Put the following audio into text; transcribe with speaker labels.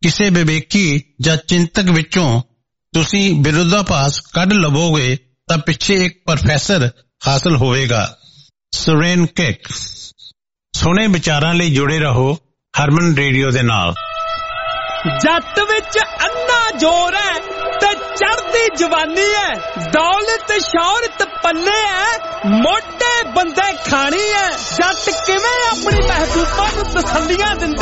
Speaker 1: ਕਿਸੇ ਵਿਵੇਕੀ ਜਾਂ ਚਿੰਤਕ ਵਿੱਚੋਂ ਤੁਸੀਂ ਵਿਰੋਧਾਭਾਸ ਕੱਢ ਲਵੋਗੇ ਤਾਂ ਪਿੱਛੇ ਇੱਕ ਪ੍ਰੋਫੈਸਰ ਹਾਸਲ ਹੋਵੇਗਾ। ਸੁਰੇਨ ਕਿਕ। ਸੋਹਣੇ ਵਿਚਾਰਾਂ ਲਈ ਜੁੜੇ ਰਹੋ ਹਰਮਨ ਰੇਡੀਓ ਦੇ ਨਾਲ।
Speaker 2: ਜੱਟ ਵਿੱਚ ਅੰਨਾ ਜ਼ੋਰ ਹੈ ਤੇ ਚੜ੍ਹਦੀ ਜਵਾਨੀ ਹੈ, ਦੌਲਤ ਸ਼ੌਹਰਤ ਪੱਲੇ ਹੈ, ਮੋਢੇ ਬੰਦੇ ਖਾਣੀ ਹੈ। ਜੱਟ ਕਿਵੇਂ ਆਪਣੀ ਮਹਿਬੂਬਾ ਨੂੰ ਤਸੱਲੀਆਂ ਦਿੰਦਾ